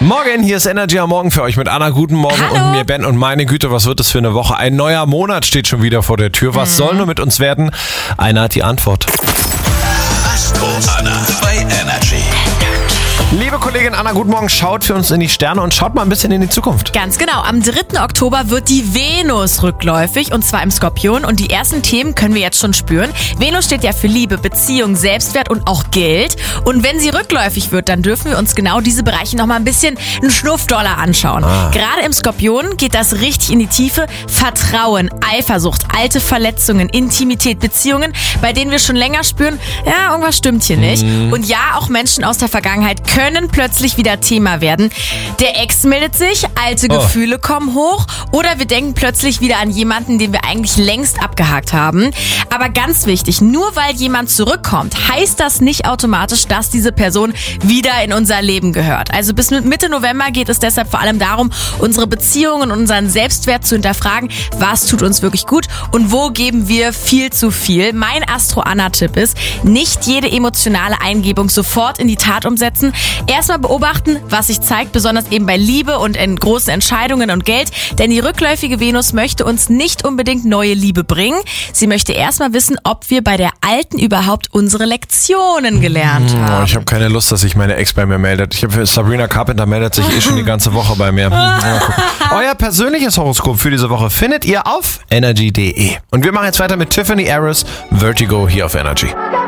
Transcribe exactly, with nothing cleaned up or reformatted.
Morgen, hier ist Energy am Morgen für euch mit Anna. Guten Morgen. Hallo. Und mir Ben. Und meine Güte, was wird das für eine Woche? Ein neuer Monat steht schon wieder vor der Tür. Was mhm. soll nur mit uns werden? Einer hat die Antwort. Astro Anna bei Energy. Liebe Kollegin Anna, guten Morgen. Schaut für uns in die Sterne und schaut mal ein bisschen in die Zukunft. Ganz genau. Am dritten Oktober wird die Venus rückläufig und zwar im Skorpion. Und die ersten Themen können wir jetzt schon spüren. Venus steht ja für Liebe, Beziehung, Selbstwert und auch Geld. Und wenn sie rückläufig wird, dann dürfen wir uns genau diese Bereiche noch mal ein bisschen einen Schnuff doller anschauen. Ah. Gerade im Skorpion geht das richtig in die Tiefe. Vertrauen, Eifersucht, alte Verletzungen, Intimität, Beziehungen, bei denen wir schon länger spüren, ja, irgendwas stimmt hier nicht. Mhm. Und ja, auch Menschen aus der Vergangenheit können plötzlich wieder Thema werden. Der Ex meldet sich, alte oh. Gefühle kommen hoch oder wir denken plötzlich wieder an jemanden, den wir eigentlich längst abgehakt haben. Aber ganz wichtig, nur weil jemand zurückkommt, heißt das nicht automatisch, dass diese Person wieder in unser Leben gehört. Also bis Mitte November geht es deshalb vor allem darum, unsere Beziehungen und unseren Selbstwert zu hinterfragen. Was tut uns wirklich gut und wo geben wir viel zu viel? Mein Astro-Anna-Tipp ist, nicht jede emotionale Eingebung sofort in die Tat umsetzen. Erstmal beobachten, was sich zeigt, besonders eben bei Liebe und in großen Entscheidungen und Geld. Denn die rückläufige Venus möchte uns nicht unbedingt neue Liebe bringen. Sie möchte erstmal wissen, ob wir bei der alten überhaupt unsere Lektionen gelernt haben. Oh, ich habe keine Lust, dass sich meine Ex bei mir meldet. Ich habe Sabrina Carpenter meldet sich eh schon die ganze Woche bei mir. Ja, euer persönliches Horoskop für diese Woche findet ihr auf energy punkt de. Und wir machen jetzt weiter mit Tiffany Harris, Vertigo hier auf Energy.